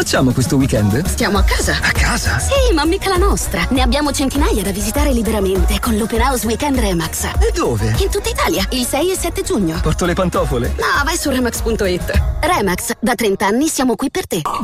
facciamo questo weekend? Stiamo a casa. A casa? Sì, ma mica la nostra. Ne abbiamo centinaia da visitare liberamente con l'Open House Weekend Remax. E dove? In tutta Italia, il 6 e 7 giugno. Porto le pantofole? No, vai su Remax.it. Remax, da 30 anni siamo qui per te.